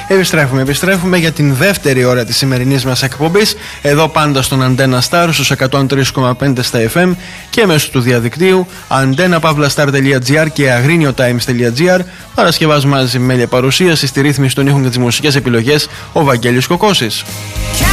Επιστρέφουμε για την δεύτερη ώρα της σημερινής μας εκπομπής. Εδώ πάντα στον Αντένα Star στους 103,5 στα FM και μέσω του διαδικτύου antennapavlastar.gr και agriniotimes.gr. Παρασκευάζουμε μαζί με μέλεια παρουσίαση στη ρύθμιση των ήχων και τις μουσικές επιλογές ο Βαγγέλης Κοκώσης.